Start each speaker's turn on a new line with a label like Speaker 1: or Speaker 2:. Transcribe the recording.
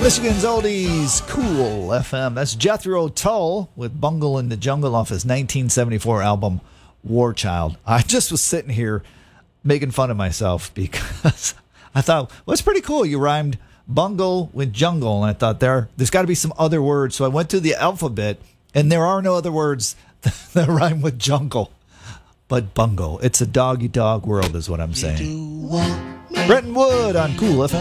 Speaker 1: Michigan's oldies, Cool FM. That's Jethro Tull with Bungle in the Jungle off his 1974 album, War Child. I just was sitting here making fun of myself because I thought, well, it's pretty cool. You rhymed bungle with jungle. And I thought there's got to be some other words. So I went to the alphabet, and there are no other words that rhyme with jungle. But bungle. It's a dog-eat-dog world is what I'm saying. Brenton Wood on Cool FM.